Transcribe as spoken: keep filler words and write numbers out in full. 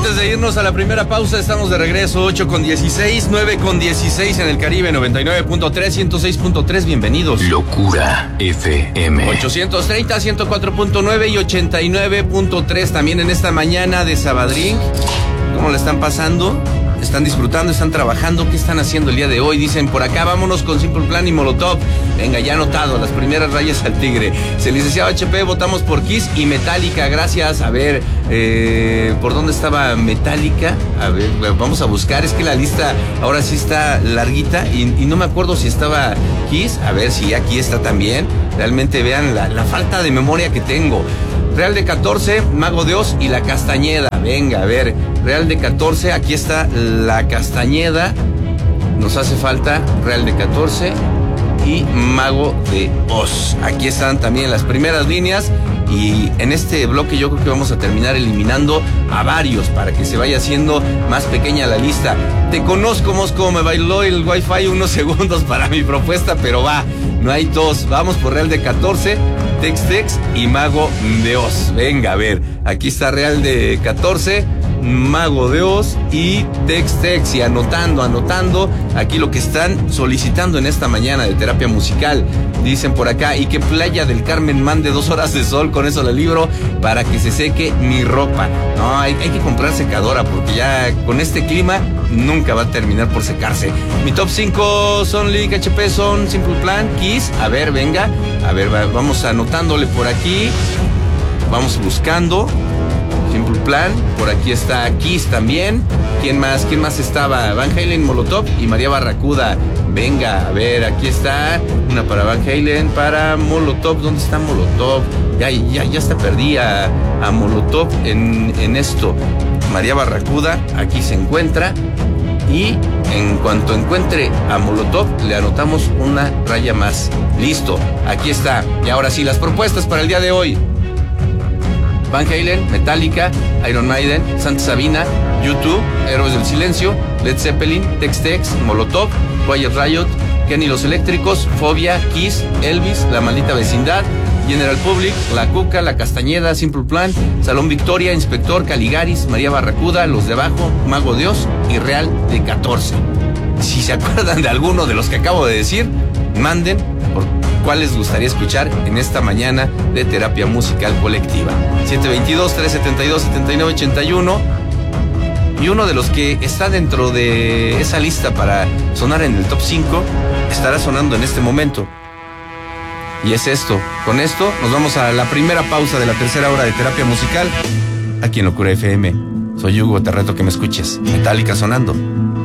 Antes de irnos a la primera pausa, estamos de regreso, ocho con dieciséis, nueve con dieciséis en el Caribe, noventa y nueve punto tres, ciento seis punto tres, bienvenidos. Locura F M. ochocientos treinta, ciento cuatro punto nueve y ochenta y nueve punto tres también en esta mañana de Sabadrink. ¿Cómo la están pasando? ¿Están disfrutando? ¿Están trabajando? ¿Qué están haciendo el día de hoy? Dicen por acá, vámonos con Simple Plan y Molotov. Venga, ya anotado, las primeras rayas al tigre. El licenciado H P, votamos por Kiss y Metallica, gracias. A ver, eh, ¿por dónde estaba Metallica? A ver, vamos a buscar, es que la lista ahora sí está larguita y, y no me acuerdo si estaba Kiss. A ver si aquí está también. Realmente vean la, la falta de memoria que tengo. Real de catorce, Mago de Oz y La Castañeda. Venga, a ver, Real de catorce, aquí está La Castañeda. Nos hace falta Real de catorce y Mago de Oz. Aquí están también las primeras líneas. Y en este bloque yo creo que vamos a terminar eliminando a varios para que se vaya haciendo más pequeña la lista. Te conozco, Mosco, me bailó el wifi unos segundos para mi propuesta, pero va, no hay tos. Vamos por Real de catorce, Tex Tex y Mago de Oz. Venga, a ver, aquí está Real de catorce, Mago de Oz y Tex Tex. Y anotando, anotando aquí lo que están solicitando en esta mañana de terapia musical. Dicen por acá, y que Playa del Carmen mande dos horas de sol, con eso la libro para que se seque mi ropa. No, hay, hay que comprar secadora porque ya con este clima nunca va a terminar por secarse. Mi top cinco son Lyric H P, son Simple Plan, Kiss. A ver, venga, a ver, va, vamos anotándole por aquí. Vamos buscando Simple Plan, por aquí está Kiss también. ¿Quién más? ¿Quién más estaba? Van Halen, Molotov y María Barracuda. Venga, a ver, aquí está una para Van Halen, para Molotov. ¿Dónde está Molotov? Ya, ya, ya está perdida a, a Molotov en, en esto. María Barracuda, aquí se encuentra. Y en cuanto encuentre a Molotov, le anotamos una raya más. Listo, aquí está. Y ahora sí, las propuestas para el día de hoy. Van Halen, Metallica, Iron Maiden, Santa Sabina, U dos, Héroes del Silencio, Led Zeppelin, Tex Tex, Molotov, Quiet Riot, Kenny Los Eléctricos, Fobia, Kiss, Elvis, La Maldita Vecindad, General Public, La Cuca, La Castañeda, Simple Plan, Salón Victoria, Inspector, Caligaris, María Barracuda, Los de Abajo, Mago de Oz y Real de catorce. Si se acuerdan de alguno de los que acabo de decir, manden por cuál les gustaría escuchar en esta mañana de terapia musical colectiva. siete veintidós, trescientos setenta y dos, setenta y nueve ochenta y uno. Y uno de los que está dentro de esa lista para sonar en el top cinco estará sonando en este momento. Y es esto. Con esto nos vamos a la primera pausa de la tercera hora de terapia musical aquí en Locura F M. Soy Hugo, te reto que me escuches. Metallica sonando.